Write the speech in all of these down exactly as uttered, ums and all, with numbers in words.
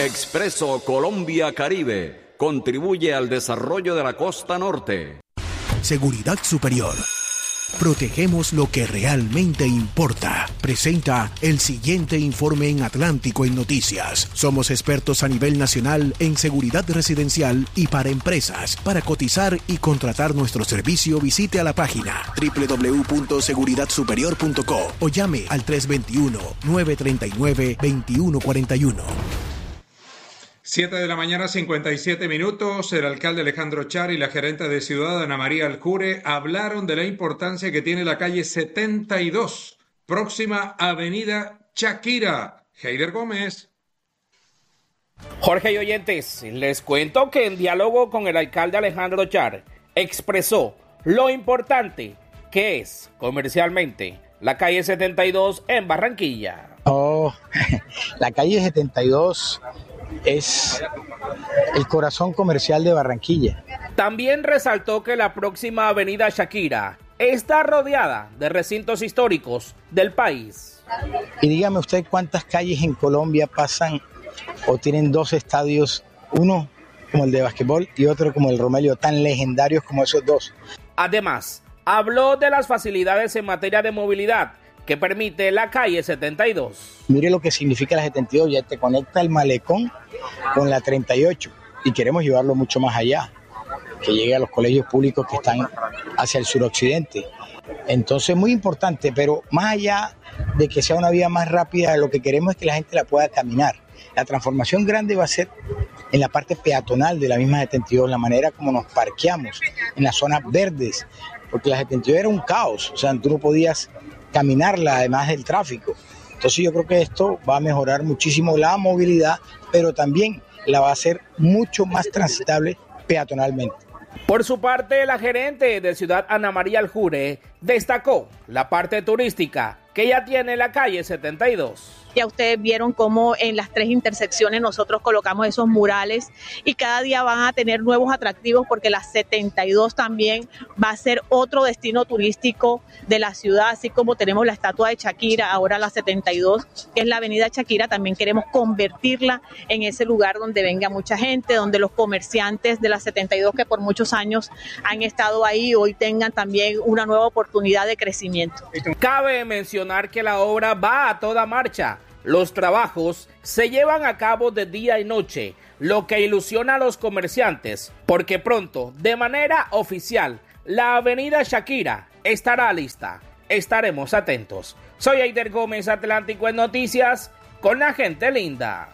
Expreso Colombia Caribe contribuye al desarrollo de la costa norte. Seguridad Superior. Protegemos lo que realmente importa. Presenta el siguiente informe en Atlántico en Noticias. Somos expertos a nivel nacional en seguridad residencial y para empresas. Para cotizar y contratar nuestro servicio, visite a la página doble u doble u doble u punto seguridad superior punto co o llame al tres dos uno, nueve tres nueve, dos uno cuatro uno. Siete de la mañana, cincuenta y siete minutos. El alcalde Alejandro Char y la gerente de Ciudad, Ana María Aljure, hablaron de la importancia que tiene la calle setenta y dos, próxima avenida Shakira. Heider Gómez. Jorge y oyentes, les cuento que en diálogo con el alcalde Alejandro Char, expresó lo importante que es comercialmente la calle setenta y dos en Barranquilla. Oh, la calle setenta y dos es el corazón comercial de Barranquilla. También resaltó que la próxima avenida Shakira está rodeada de recintos históricos del país. Y dígame usted cuántas calles en Colombia pasan o tienen dos estadios, uno como el de basquetbol y otro como el Romelio, tan legendarios como esos dos. Además, habló de las facilidades en materia de movilidad que permite la calle setenta y dos. Mire lo que significa la setenta y dos, ya te conecta el malecón con la treinta y ocho y queremos llevarlo mucho más allá, que llegue a los colegios públicos que están hacia el suroccidente. Entonces, muy importante, pero más allá de que sea una vía más rápida, lo que queremos es que la gente la pueda caminar. La transformación grande va a ser en la parte peatonal de la misma setenta y dos, la manera como nos parqueamos en las zonas verdes, porque la setenta y dos era un caos, o sea, tú no podías caminarla además del tráfico. Entonces yo creo que esto va a mejorar muchísimo la movilidad, pero también la va a hacer mucho más transitable peatonalmente. Por su parte, la gerente de Ciudad, Ana María Aljure, destacó la parte turística que ya tiene la calle setenta y dos. Ya ustedes vieron cómo en las tres intersecciones nosotros colocamos esos murales y cada día van a tener nuevos atractivos porque la setenta y dos también va a ser otro destino turístico de la ciudad, así como tenemos la estatua de Shakira, ahora la setenta y dos, que es la avenida Shakira, también queremos convertirla en ese lugar donde venga mucha gente, donde los comerciantes de la setenta y dos que por muchos años han estado ahí, hoy tengan también una nueva oportunidad de crecimiento. Cabe mencionar que la obra va a toda marcha. Los trabajos se llevan a cabo de día y noche, lo que ilusiona a los comerciantes, porque pronto, de manera oficial, la avenida Shakira estará lista. Estaremos atentos. Soy Heider Gómez, Atlántico en Noticias, con la gente linda.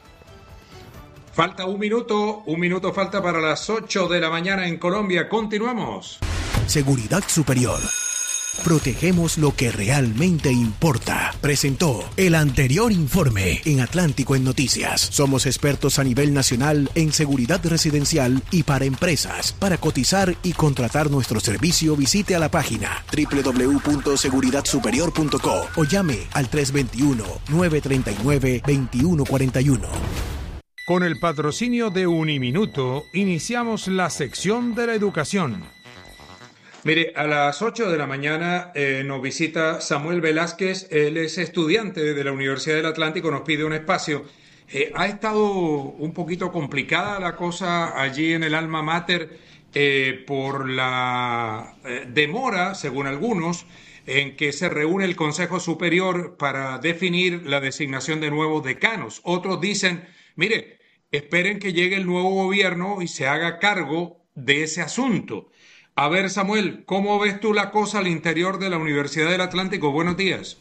Falta un minuto, un minuto falta para las ocho de la mañana en Colombia. Continuamos. Seguridad Superior. Protegemos lo que realmente importa. Presentó el anterior informe en Atlántico en Noticias. Somos expertos a nivel nacional en seguridad residencial y para empresas. Para cotizar y contratar nuestro servicio, visite a la página doble u doble u doble u punto seguridad superior punto co o llame al tres dos uno, nueve tres nueve, dos uno cuatro uno. Con el patrocinio de Uniminuto, iniciamos la sección de la educación. Mire, a las ocho de la mañana eh, nos visita Samuel Velázquez, él es estudiante de la Universidad del Atlántico, nos pide un espacio. Eh, ha estado un poquito complicada la cosa allí en el Alma Mater eh, por la eh, demora, según algunos, en que se reúne el Consejo Superior para definir la designación de nuevos decanos. Otros dicen, mire, esperen que llegue el nuevo gobierno y se haga cargo de ese asunto. A ver, Samuel, ¿cómo ves tú la cosa al interior de la Universidad del Atlántico? Buenos días.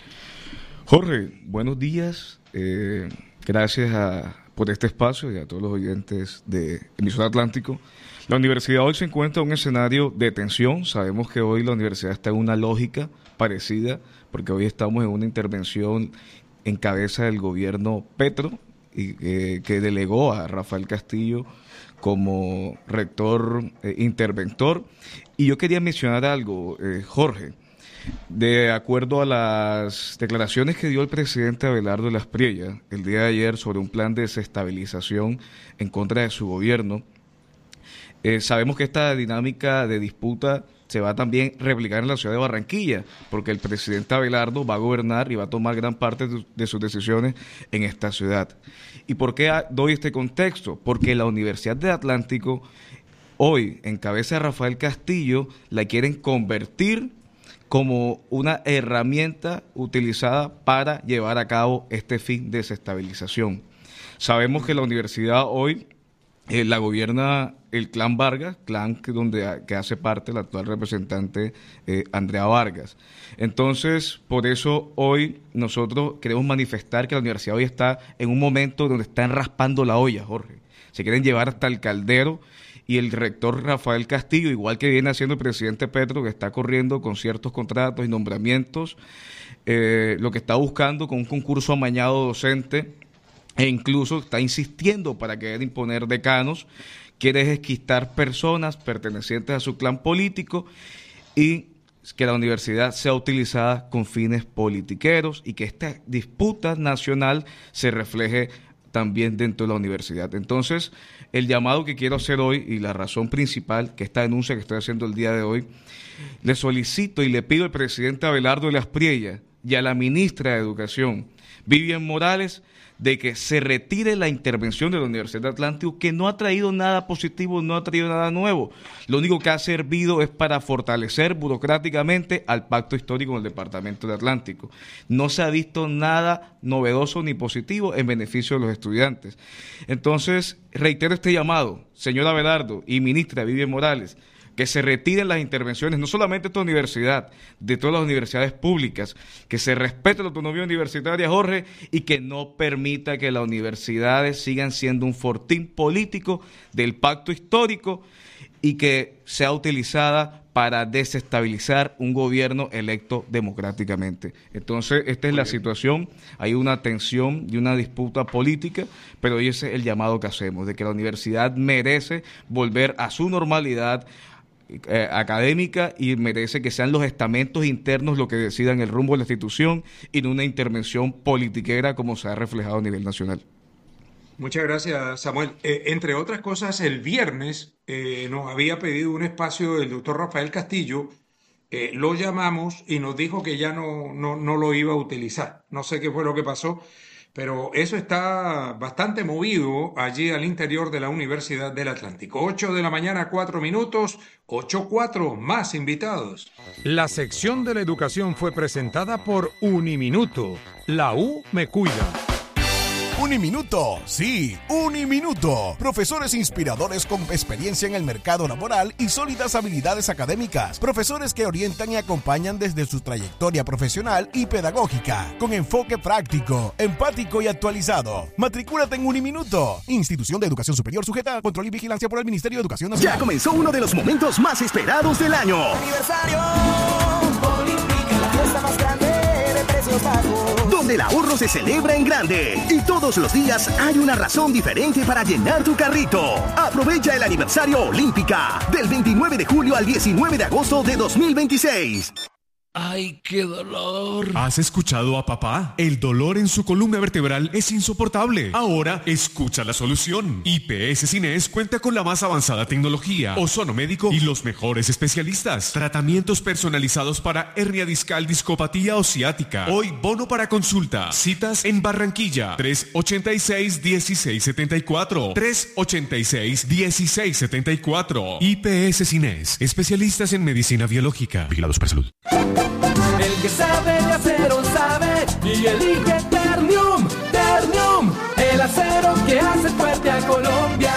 Jorge, buenos días. Eh, gracias a, por este espacio y a todos los oyentes de Emisora Atlántico. La universidad hoy se encuentra en un escenario de tensión. Sabemos que hoy la universidad está en una lógica parecida, porque hoy estamos en una intervención en cabeza del gobierno Petro, y, eh, que delegó a Rafael Castillo como rector eh, interventor. Y yo quería mencionar algo, eh, Jorge. De acuerdo a las declaraciones que dio el presidente Abelardo de las Priellas el día de ayer sobre un plan de desestabilización en contra de su gobierno, eh, sabemos que esta dinámica de disputa se va a también replicar en la ciudad de Barranquilla, porque el presidente Abelardo va a gobernar y va a tomar gran parte de, de sus decisiones en esta ciudad. ¿Y por qué doy este contexto? Porque la Universidad del Atlántico, hoy, en cabeza de Rafael Castillo, la quieren convertir como una herramienta utilizada para llevar a cabo este fin de desestabilización. Sabemos que la universidad hoy eh, la gobierna el clan Vargas, clan que, donde, que hace parte el actual representante eh, Andrea Vargas. Entonces, por eso hoy nosotros queremos manifestar que la universidad hoy está en un momento donde están raspando la olla, Jorge. Se quieren llevar hasta el caldero. Y el rector Rafael Castillo, igual que viene haciendo el presidente Petro, que está corriendo con ciertos contratos y nombramientos, eh, lo que está buscando con un concurso amañado docente, e incluso está insistiendo para querer imponer decanos, quiere esquistar personas pertenecientes a su clan político y que la universidad sea utilizada con fines politiqueros y que esta disputa nacional se refleje también dentro de la universidad. Entonces, el llamado que quiero hacer hoy y la razón principal que esta denuncia que estoy haciendo el día de hoy, le solicito y le pido al presidente Abelardo de las Priellas y a la ministra de Educación, Vivian Morales, de que se retire la intervención de la Universidad del Atlántico, que no ha traído nada positivo, no ha traído nada nuevo. Lo único que ha servido es para fortalecer burocráticamente al pacto histórico con el Departamento del Atlántico. No se ha visto nada novedoso ni positivo en beneficio de los estudiantes. Entonces, reitero este llamado, señora Abelardo y ministra Vivian Morales, que se retiren las intervenciones, no solamente de esta universidad, de todas las universidades públicas, que se respete la autonomía universitaria, Jorge, y que no permita que las universidades sigan siendo un fortín político del pacto histórico y que sea utilizada para desestabilizar un gobierno electo democráticamente. Entonces, esta es la situación, hay una tensión y una disputa política, pero ese es el llamado que hacemos, de que la universidad merece volver a su normalidad Eh, académica y merece que sean los estamentos internos los que decidan el rumbo de la institución y no una intervención politiquera como se ha reflejado a nivel nacional. Muchas gracias, Samuel. Eh, entre otras cosas, el viernes eh, nos había pedido un espacio el doctor Rafael Castillo, eh, lo llamamos y nos dijo que ya no, no, no lo iba a utilizar. No sé qué fue lo que pasó, pero eso está bastante movido allí al interior de la Universidad del Atlántico. ocho de la mañana, cuatro minutos, ocho cuatro, más invitados. La sección de la educación fue presentada por Uniminuto. La U me cuida. Uniminuto, sí, Uniminuto. Profesores inspiradores con experiencia en el mercado laboral y sólidas habilidades académicas. Profesores que orientan y acompañan desde su trayectoria profesional y pedagógica, con enfoque práctico, empático y actualizado. Matricúlate en Uniminuto, institución de educación superior sujeta a control y vigilancia por el Ministerio de Educación Nacional. Ya comenzó uno de los momentos más esperados del año. Aniversario Olímpica, la fiesta más grande de precios bajos. Donde el ahorro se celebra en grande y todos los días hay una razón diferente para llenar tu carrito. Aprovecha el aniversario Olímpica del veintinueve de julio al diecinueve de agosto de dos mil veintiséis. ¡Ay, qué dolor! ¿Has escuchado a papá? El dolor en su columna vertebral es insoportable. Ahora, escucha la solución. I P S Cines cuenta con la más avanzada tecnología, ozono médico y los mejores especialistas. Tratamientos personalizados para hernia discal, discopatía o ciática. Hoy, bono para consulta. Citas en Barranquilla. tres ochenta y seis, dieciséis setenta y cuatro. tres ochenta y seis, dieciséis setenta y cuatro. I P S Cines. Especialistas en medicina biológica. Vigilados para salud. El que sabe de acero sabe y elige Ternium, Ternium, el acero que hace fuerte a Colombia.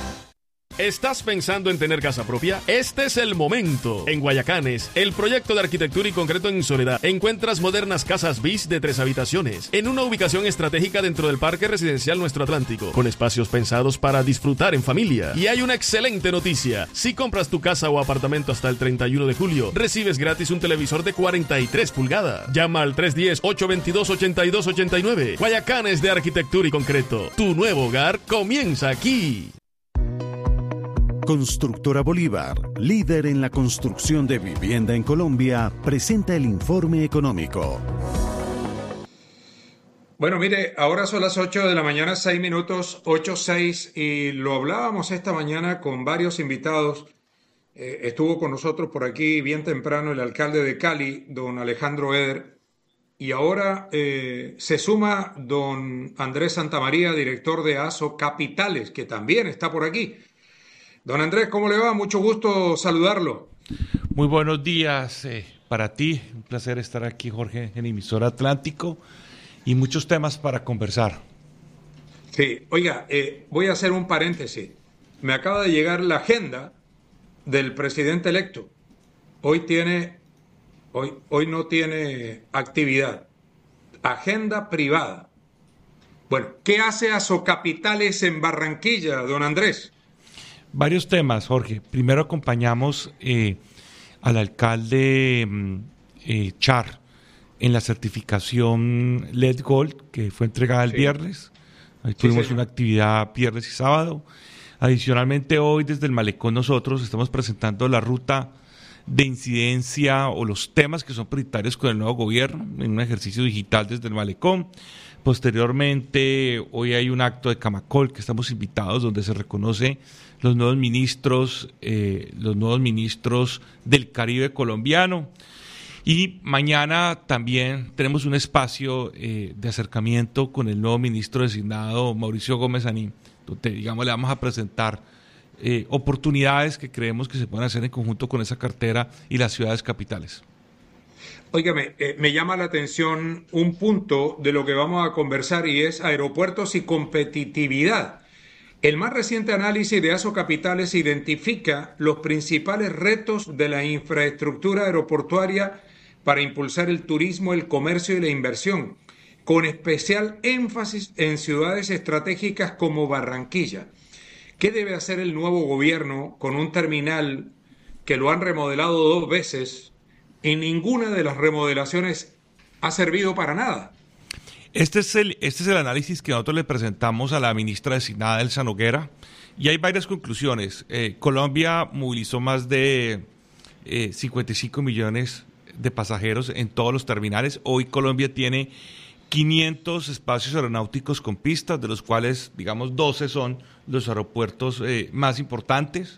¿Estás pensando en tener casa propia? Este es el momento. En Guayacanes, el proyecto de arquitectura y concreto en Soledad, encuentras modernas casas bis de tres habitaciones, en una ubicación estratégica dentro del Parque Residencial Nuestro Atlántico, con espacios pensados para disfrutar en familia. Y hay una excelente noticia. Si compras tu casa o apartamento hasta el treinta y uno de julio, recibes gratis un televisor de cuarenta y tres pulgadas. Llama al tres uno cero, ocho dos dos, ocho dos ocho nueve. Guayacanes de arquitectura y concreto. Tu nuevo hogar comienza aquí. Constructora Bolívar, líder en la construcción de vivienda en Colombia, presenta el informe económico. Bueno, mire, ahora son las ocho de la mañana, seis minutos, ocho seis, y lo hablábamos esta mañana con varios invitados. Eh, estuvo con nosotros por aquí bien temprano el alcalde de Cali, don Alejandro Eder, y ahora eh, se suma don Andrés Santamaría, director de ASO Capitales, que también está por aquí. Don Andrés, ¿cómo le va? Mucho gusto saludarlo. Muy buenos días eh, para ti. Un placer estar aquí, Jorge, en Emisora Atlántico y muchos temas para conversar. Sí, oiga, eh, voy a hacer un paréntesis. Me acaba de llegar la agenda del presidente electo. Hoy tiene, hoy, hoy no tiene actividad. Agenda privada. Bueno, ¿qué hace Asocapitales en Barranquilla, don Andrés? Varios temas, Jorge. Primero acompañamos eh, al alcalde eh, Char en la certificación L E D Gold, que fue entregada el sí. viernes. Ahí sí, tuvimos señor. una actividad viernes y sábado. Adicionalmente, hoy desde el Malecón nosotros estamos presentando la ruta de incidencia o los temas que son prioritarios con el nuevo gobierno en un ejercicio digital desde el Malecón. Posteriormente, hoy hay un acto de Camacol que estamos invitados donde se reconoce los nuevos ministros, eh, los nuevos ministros del Caribe colombiano. Y mañana también tenemos un espacio eh, de acercamiento con el nuevo ministro designado, Mauricio Gómez Anín, donde, digamos, le vamos a presentar eh, oportunidades que creemos que se pueden hacer en conjunto con esa cartera y las ciudades capitales. Óigame, eh, me llama la atención un punto de lo que vamos a conversar y es aeropuertos y competitividad. El más reciente análisis de Asocapitales identifica los principales retos de la infraestructura aeroportuaria para impulsar el turismo, el comercio y la inversión, con especial énfasis en ciudades estratégicas como Barranquilla. ¿Qué debe hacer el nuevo gobierno con un terminal que lo han remodelado dos veces y ninguna de las remodelaciones ha servido para nada? Este es el, este es el análisis que nosotros le presentamos a la ministra designada Elsa Noguera y hay varias conclusiones. Eh, Colombia movilizó más de eh, cincuenta y cinco millones de pasajeros en todos los terminales. Hoy Colombia tiene quinientos espacios aeronáuticos con pistas, de los cuales, digamos, doce son los aeropuertos eh, más importantes.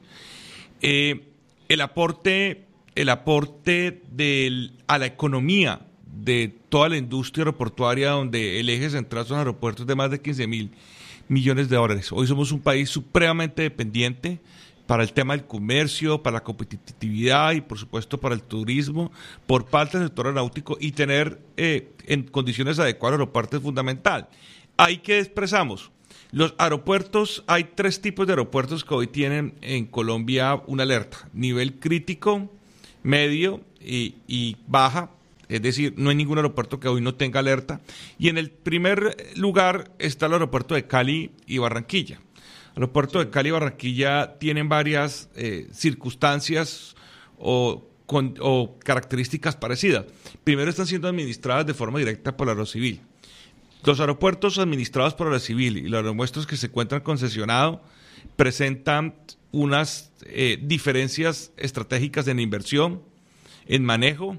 Eh, el aporte, el aporte del, a la economía de toda la industria aeroportuaria, donde el eje central son aeropuertos, de más de quince mil millones de dólares. Hoy somos un país supremamente dependiente para el tema del comercio, para la competitividad y, por supuesto, para el turismo, por parte del sector aeronáutico, y tener eh, en condiciones adecuadas aeropuertos es fundamental. Ahí que expresamos. Los aeropuertos, hay tres tipos de aeropuertos que hoy tienen en Colombia una alerta: nivel crítico, medio y, y baja. Es decir, no hay ningún aeropuerto que hoy no tenga alerta. Y en el primer lugar está el aeropuerto de Cali y Barranquilla. El aeropuerto de Cali y Barranquilla tienen varias eh, circunstancias o, con, o características parecidas. Primero, están siendo administradas de forma directa por la Aerocivil. Los aeropuertos administrados por la Aerocivil y los aeropuertos que se encuentran concesionados presentan unas eh, diferencias estratégicas en inversión, en manejo,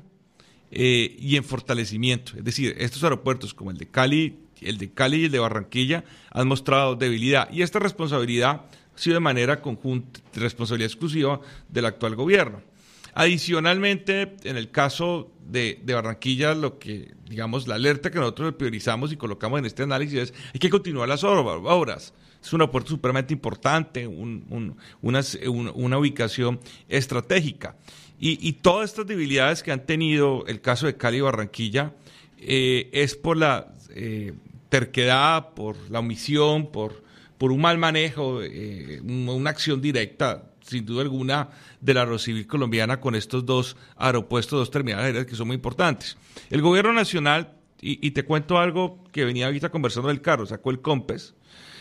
Eh, y en fortalecimiento. Es decir, estos aeropuertos como el de Cali, el de Cali y el de Barranquilla han mostrado debilidad, y esta responsabilidad ha sido de manera conjunta, responsabilidad exclusiva del actual gobierno. Adicionalmente, en el caso de, de Barranquilla, lo que, digamos, la alerta que nosotros priorizamos y colocamos en este análisis es: hay que continuar las obras. Es un aeropuerto supremamente importante, un, un, una, un, una ubicación estratégica. Y, y todas estas debilidades que han tenido el caso de Cali y Barranquilla eh, es por la eh, terquedad, por la omisión, por, por un mal manejo, eh, una acción directa, sin duda alguna, de la Aerocivil colombiana con estos dos aeropuertos, dos terminales aéreas que son muy importantes. El gobierno nacional, y, y te cuento algo que venía ahorita conversando del carro, sacó el COMPES,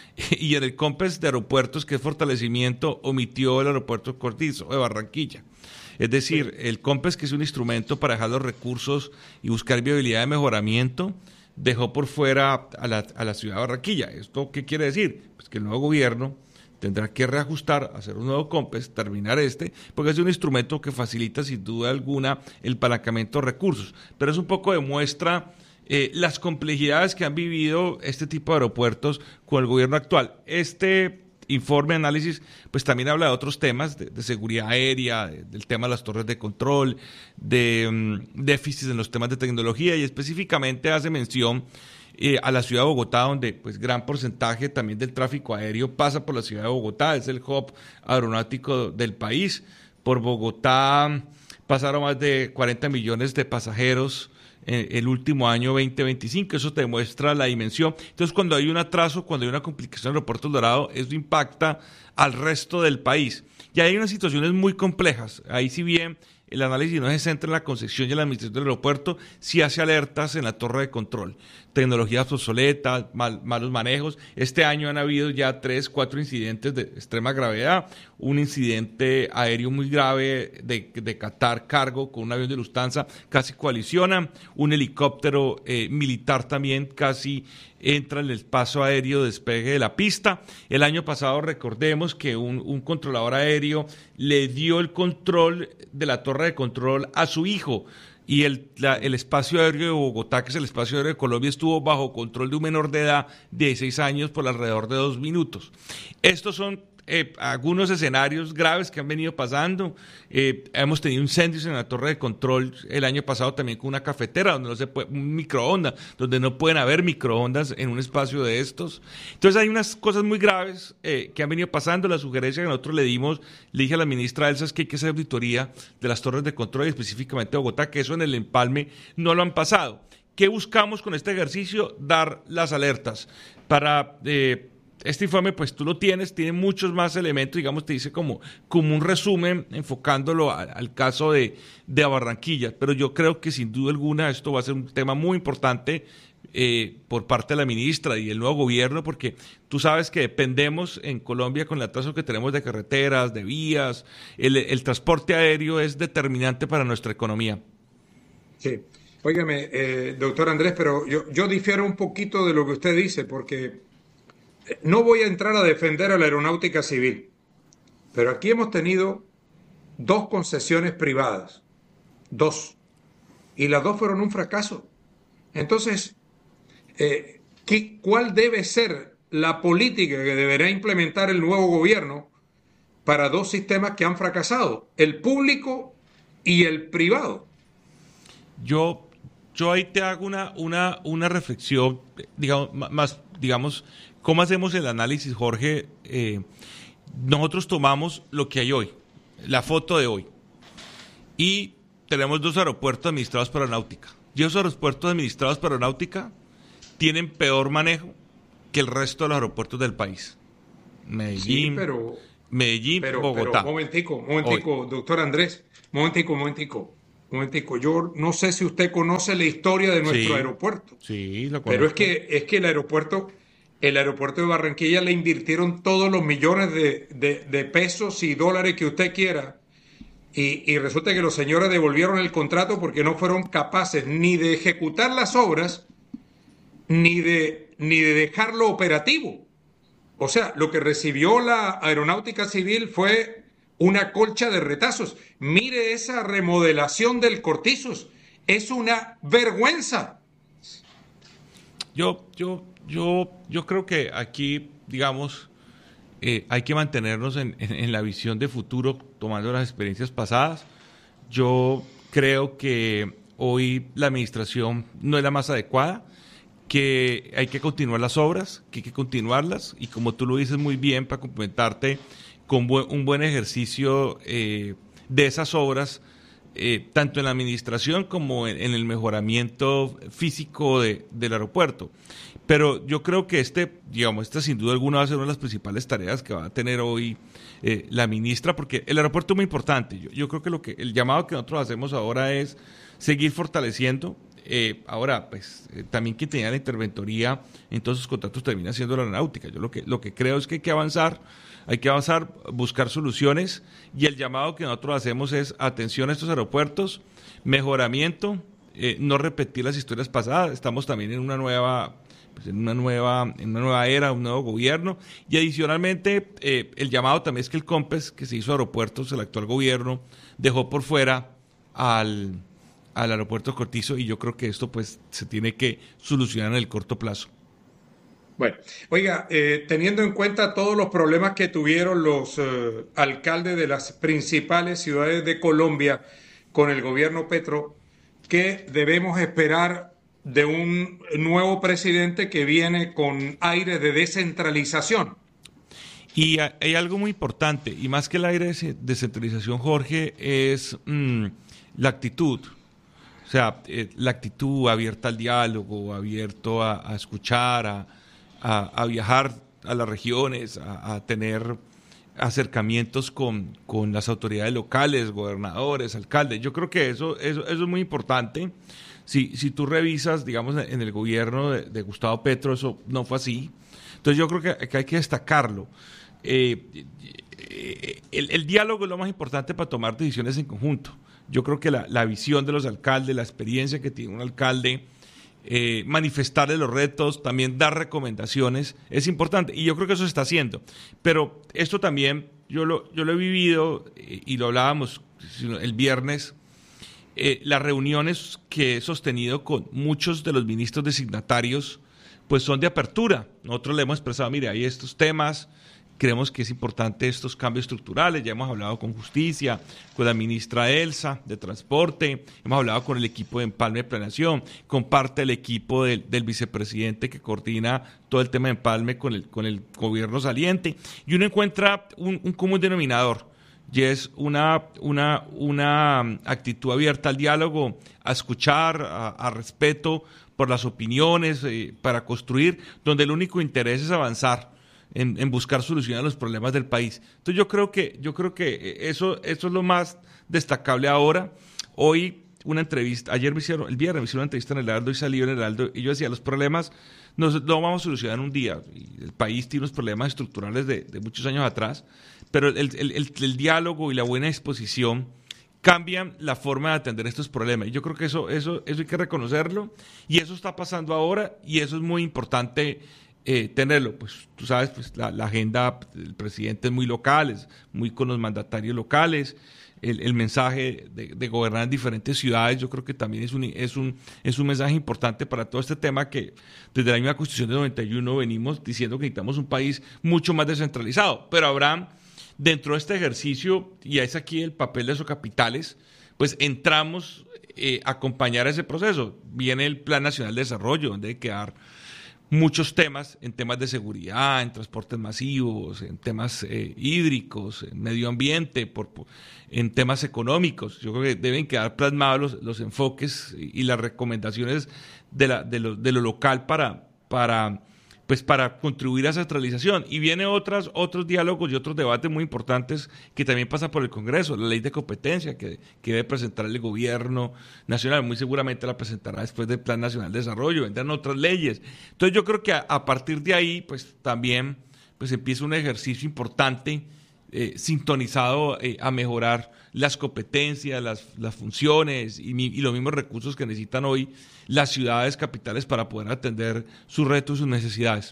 y en el COMPES de aeropuertos, que es fortalecimiento, omitió el aeropuerto Cortizo de Barranquilla. Es decir, el COMPES, que es un instrumento para dejar los recursos y buscar viabilidad de mejoramiento, dejó por fuera a la, a la ciudad de Barranquilla. ¿Esto qué quiere decir? Pues que el nuevo gobierno tendrá que reajustar, hacer un nuevo COMPES, terminar este, porque es un instrumento que facilita sin duda alguna el apalancamiento de recursos. Pero es un poco demuestra eh, las complejidades que han vivido este tipo de aeropuertos con el gobierno actual. Este informe, análisis, pues también habla de otros temas, de, de seguridad aérea, de, del tema de las torres de control, de um, déficits en los temas de tecnología, y específicamente hace mención eh, a la ciudad de Bogotá, donde pues gran porcentaje también del tráfico aéreo pasa por la ciudad de Bogotá, es el hub aeronáutico del país. Por Bogotá pasaron más de cuarenta millones de pasajeros el último año veinte veinticinco, eso te demuestra la dimensión. Entonces, cuando hay un atraso, cuando hay una complicación en el aeropuerto El Dorado, eso impacta al resto del país. Y hay unas situaciones muy complejas. Ahí, si bien el análisis no se centra en la concepción y en la administración del aeropuerto, sí hace alertas en la torre de control. Tecnologías obsoletas, mal, malos manejos. Este año han habido ya tres, cuatro incidentes de extrema gravedad. Un incidente aéreo muy grave de, de Qatar Cargo con un avión de Lufthansa, casi colisiona. Un helicóptero eh, militar también casi entra en el espacio aéreo de despegue de la pista. El año pasado, recordemos que un, un controlador aéreo le dio el control de la torre de control a su hijo, y el, la, el espacio aéreo de Bogotá, que es el espacio aéreo de Colombia, estuvo bajo control de un menor de edad de dieciséis años por alrededor de dos minutos. Estos son Eh, algunos escenarios graves que han venido pasando. Eh, hemos tenido incendios en la torre de control el año pasado también con una cafetera, donde no se puede, un microondas, donde no pueden haber microondas en un espacio de estos. Entonces hay unas cosas muy graves eh, que han venido pasando. La sugerencia que nosotros le dimos, le dije a la ministra Elsa, es que hay que hacer auditoría de las torres de control, y específicamente de Bogotá, que eso en el empalme no lo han pasado. ¿Qué buscamos con este ejercicio? Dar las alertas para... Eh, Este informe, pues tú lo tienes, tiene muchos más elementos, digamos, te dice como, como un resumen, enfocándolo a, al caso de, de Barranquilla, pero yo creo que sin duda alguna esto va a ser un tema muy importante eh, por parte de la ministra y el nuevo gobierno, porque tú sabes que dependemos en Colombia con el atraso que tenemos de carreteras, de vías, el, el transporte aéreo es determinante para nuestra economía. Sí, óigame, eh, doctor Andrés, pero yo, yo difiero un poquito de lo que usted dice, porque... No voy a entrar a defender a la aeronáutica civil, pero aquí hemos tenido dos concesiones privadas, dos, y las dos fueron un fracaso. Entonces, eh, ¿qué, ¿cuál debe ser la política que deberá implementar el nuevo gobierno para dos sistemas que han fracasado, el público y el privado? Yo, yo ahí te hago una, una, una reflexión, digamos, más, digamos, ¿cómo hacemos el análisis, Jorge? Eh, nosotros tomamos lo que hay hoy, la foto de hoy, y tenemos dos aeropuertos administrados por Aeronáutica. Y esos aeropuertos administrados por Aeronáutica tienen peor manejo que el resto de los aeropuertos del país. Medellín, sí, pero, Medellín, pero, Bogotá. Pero, momentico, momentico, hoy. Doctor Andrés, momentico, momentico. Momentico, yo no sé si usted conoce la historia de nuestro sí, aeropuerto. Sí, lo conozco. Pero es que, es que el aeropuerto... El aeropuerto de Barranquilla le invirtieron todos los millones de, de, de pesos y dólares que usted quiera, y, y resulta que los señores devolvieron el contrato porque no fueron capaces ni de ejecutar las obras ni de, ni de dejarlo operativo. O sea, lo que recibió la aeronáutica civil fue una colcha de retazos. Mire esa remodelación del Cortizos, es una vergüenza. Yo, yo... Yo, yo creo que aquí, digamos, eh, hay que mantenernos en, en, en la visión de futuro, tomando las experiencias pasadas. Yo creo que hoy la administración no es la más adecuada, que hay que continuar las obras, que hay que continuarlas, y como tú lo dices muy bien, para complementarte con buen, un buen ejercicio eh, de esas obras, eh, tanto en la administración como en, en el mejoramiento físico de, del aeropuerto. Pero yo creo que este, digamos, esta sin duda alguna va a ser una de las principales tareas que va a tener hoy eh, la ministra, porque el aeropuerto es muy importante. Yo, yo creo que lo que el llamado que nosotros hacemos ahora es seguir fortaleciendo. Eh, ahora, pues, eh, también quien tenía la interventoría en todos sus contratos termina siendo la aeronáutica. Yo lo que, lo que creo es que hay que avanzar, hay que avanzar, buscar soluciones, y el llamado que nosotros hacemos es atención a estos aeropuertos, mejoramiento, eh, no repetir las historias pasadas. Estamos también en una nueva... en una nueva en una nueva era, un nuevo gobierno, y adicionalmente eh, el llamado también es que el COMPES que se hizo a aeropuertos, el actual gobierno dejó por fuera al, al aeropuerto Cortizo, y yo creo que esto pues se tiene que solucionar en el corto plazo. Bueno, oiga, eh, teniendo en cuenta todos los problemas que tuvieron los eh, alcaldes de las principales ciudades de Colombia con el gobierno Petro, ¿qué debemos esperar de un nuevo presidente que viene con aire de descentralización? Y hay algo muy importante, y más que el aire de descentralización, Jorge, es mmm, la actitud. O sea, eh, la actitud abierta al diálogo, abierto a, a escuchar, a A, a viajar a las regiones, a, a tener acercamientos con, con las autoridades locales, gobernadores, alcaldes. Yo creo que eso, eso, eso es muy importante. Si, si tú revisas, digamos, en el gobierno de, de Gustavo Petro, eso no fue así. Entonces yo creo que, que hay que destacarlo. Eh, el, el diálogo es lo más importante para tomar decisiones en conjunto. Yo creo que la, la visión de los alcaldes, la experiencia que tiene un alcalde, Eh, manifestarle los retos, también dar recomendaciones, es importante, y yo creo que eso se está haciendo. Pero esto también, yo lo, yo lo he vivido, eh, y lo hablábamos el viernes, eh, las reuniones que he sostenido con muchos de los ministros designatarios, pues son de apertura. Nosotros le hemos expresado, mire, hay estos temas, creemos que es importante estos cambios estructurales, ya hemos hablado con Justicia, con la ministra Elsa de Transporte, hemos hablado con el equipo de Empalme de Planeación, con parte del equipo del, del vicepresidente que coordina todo el tema de Empalme con el, con el gobierno saliente, y uno encuentra un, un común denominador, y es una, una, una actitud abierta al diálogo, a escuchar, a, a respeto por las opiniones, eh, para construir, donde el único interés es avanzar En, en buscar soluciones a los problemas del país. Entonces yo creo que, yo creo que eso, eso es lo más destacable ahora. Hoy una entrevista, ayer me hicieron, el viernes me hicieron una entrevista en el Heraldo y salí en el Heraldo, y yo decía, los problemas no, no vamos a solucionar en un día. El país tiene unos problemas estructurales de, de muchos años atrás, pero el, el, el, el diálogo y la buena disposición cambian la forma de atender estos problemas. Y yo creo que eso, eso, eso hay que reconocerlo, y eso está pasando ahora, y eso es muy importante. Eh, tenerlo, pues tú sabes, pues la, la agenda del presidente es muy local, es muy con los mandatarios locales, el, el mensaje de, de gobernar en diferentes ciudades, yo creo que también es un, es, un, es un mensaje importante para todo este tema que desde la misma Constitución de noventa y uno venimos diciendo que necesitamos un país mucho más descentralizado, pero habrá dentro de este ejercicio, y es aquí el papel de esos capitales, pues entramos eh, a acompañar ese proceso. Viene el Plan Nacional de Desarrollo, donde hay que dar muchos temas, en temas de seguridad, en transportes masivos, en temas eh, hídricos, en medio ambiente, por, por, en temas económicos. Yo creo que deben quedar plasmados los, los enfoques y, y las recomendaciones de, la, de, lo, de lo local para, para, pues para contribuir a esa centralización. Y vienen otras, otros diálogos y otros debates muy importantes que también pasan por el Congreso. La ley de competencia que, que debe presentar el gobierno nacional, muy seguramente la presentará después del Plan Nacional de Desarrollo, vendrán otras leyes. Entonces yo creo que a, a partir de ahí, pues también pues empieza un ejercicio importante, eh, sintonizado eh, a mejorar las competencias, las, las funciones y, y los mismos recursos que necesitan hoy las ciudades capitales para poder atender sus retos y sus necesidades.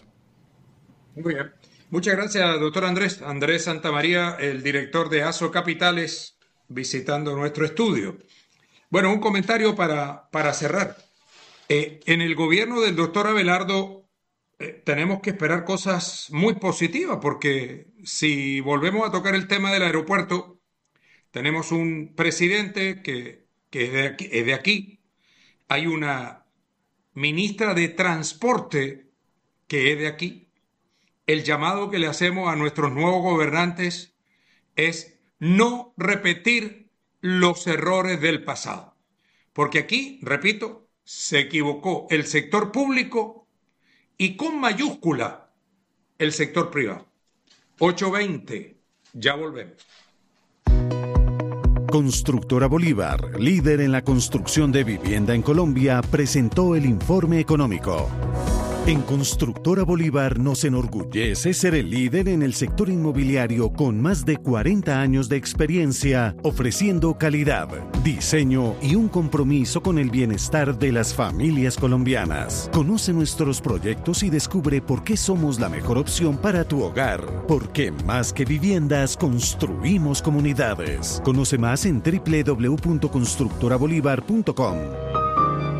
Muy bien. Muchas gracias, doctor Andrés. Andrés Santamaría, el director de ASO Capitales, visitando nuestro estudio. Bueno, un comentario para, para cerrar. Eh, en el gobierno del doctor Abelardo eh, tenemos que esperar cosas muy positivas, porque si volvemos a tocar el tema del aeropuerto, tenemos un presidente que, que es, de aquí, es de aquí, hay una ministra de Transporte que es de aquí. El llamado que le hacemos a nuestros nuevos gobernantes es no repetir los errores del pasado, porque aquí, repito, se equivocó el sector público y con mayúscula el sector privado. ocho veinte, ya volvemos. Constructora Bolívar, líder en la construcción de vivienda en Colombia, presentó el informe económico. En Constructora Bolívar nos enorgullece ser el líder en el sector inmobiliario con más de cuarenta años de experiencia, ofreciendo calidad, diseño y un compromiso con el bienestar de las familias colombianas. Conoce nuestros proyectos y descubre por qué somos la mejor opción para tu hogar. Porque más que viviendas, construimos comunidades. Conoce más en doble u doble u doble u punto constructora bolívar punto com.